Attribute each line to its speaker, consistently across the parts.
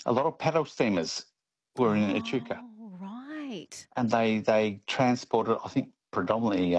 Speaker 1: a lot of paddle steamers were in Echuca,
Speaker 2: Oh, right.
Speaker 1: and they transported, I think, predominantly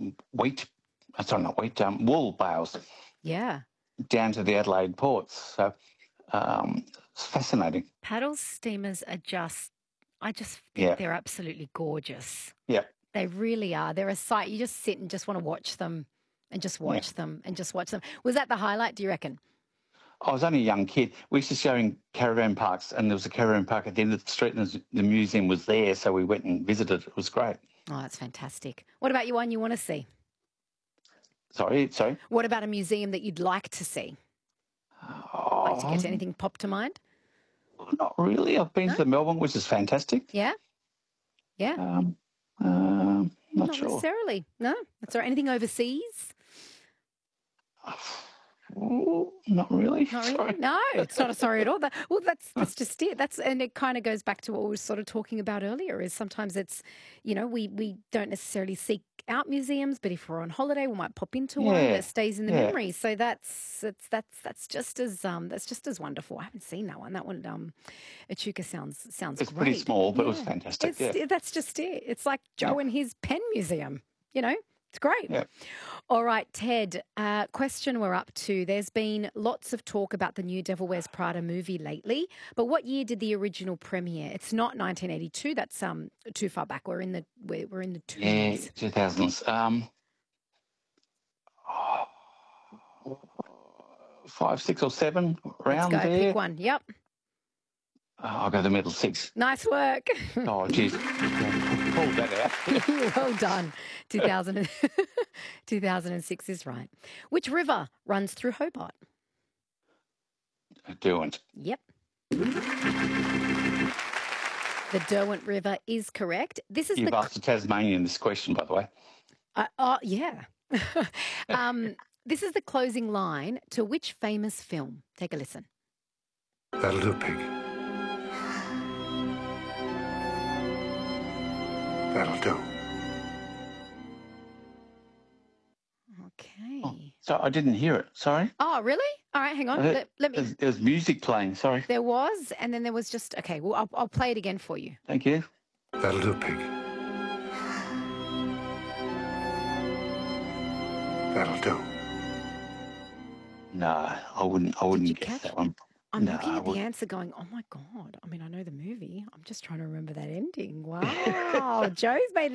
Speaker 1: wool bales
Speaker 2: Yeah.
Speaker 1: down to the Adelaide ports. So it's fascinating.
Speaker 2: Paddle steamers are I just think
Speaker 1: Yeah,
Speaker 2: they're absolutely gorgeous.
Speaker 1: yeah,
Speaker 2: They really are. They're a sight. You just sit and just want to watch them and just
Speaker 1: yeah.
Speaker 2: watch them and just watch them. Was that the highlight, do you reckon?
Speaker 1: I was only a young kid. We used to go in caravan parks, and there was a caravan park at the end of the street, and the museum was there, so we went and visited. It was great.
Speaker 2: Oh, that's fantastic. What about you, one you want to see?
Speaker 1: Sorry.
Speaker 2: What about a museum that you'd like to see? Like to get
Speaker 1: Oh,
Speaker 2: anything pop to mind?
Speaker 1: not really. I've been
Speaker 2: No?
Speaker 1: to Melbourne, which is fantastic.
Speaker 2: Yeah? Yeah?
Speaker 1: Not
Speaker 2: Not
Speaker 1: sure.
Speaker 2: necessarily. No? That's all right. Anything overseas?
Speaker 1: Ooh, not really.
Speaker 2: Not really.
Speaker 1: Sorry.
Speaker 2: No, it's not a sorry at all. That's just it. And it kind of goes back to what we were sort of talking about earlier. Is sometimes it's, we don't necessarily seek out museums, but if we're on holiday, we might pop into one that
Speaker 1: Yeah,
Speaker 2: stays in the
Speaker 1: yeah.
Speaker 2: memory. So that's just as wonderful. I haven't seen that one. That one, Echuca sounds
Speaker 1: It's pretty
Speaker 2: great.
Speaker 1: small, but it was
Speaker 2: Yeah,
Speaker 1: fantastic. Yeah,
Speaker 2: that's just it. It's like
Speaker 1: yeah,
Speaker 2: Joe and his pen museum. It's great.
Speaker 1: yeah.
Speaker 2: All right, Ted, question we're up to. There's been lots of talk about the new Devil Wears Prada movie lately, but what year did the original premiere? It's not 1982. That's too far back. We're in the
Speaker 1: Yeah,
Speaker 2: 2000s.
Speaker 1: 2000s. 5, 6, or 7
Speaker 2: Let's
Speaker 1: around
Speaker 2: go. Pick
Speaker 1: there.
Speaker 2: one. Yep.
Speaker 1: I'll go the middle 6.
Speaker 2: Nice work.
Speaker 1: Oh, geez. Pulled that out.
Speaker 2: Well done. 2000, 2006 is right. Which river runs through Hobart?
Speaker 1: Derwent.
Speaker 2: Yep. The Derwent River is correct. This is
Speaker 1: You've asked a Tasmanian this question, by the way.
Speaker 2: Yeah. This is the closing line to which famous film? Take a listen.
Speaker 3: That'll do, pig. That'll do.
Speaker 2: Okay.
Speaker 1: Oh, so I didn't hear it. Sorry.
Speaker 2: Oh, really? All right, hang on. Let me.
Speaker 1: There was music playing. Sorry.
Speaker 2: There was, and then there was just. Okay, well, I'll play it again for you.
Speaker 1: Thank you.
Speaker 3: That'll do, pig. That'll do.
Speaker 1: No, I wouldn't
Speaker 2: you
Speaker 1: guess
Speaker 2: catch
Speaker 1: that one.
Speaker 2: I'm
Speaker 1: No,
Speaker 2: looking
Speaker 1: I
Speaker 2: at the
Speaker 1: wouldn't.
Speaker 2: answer going, oh my God. I mean, I know the movie. I'm just trying to remember that ending. Wow. Joe's made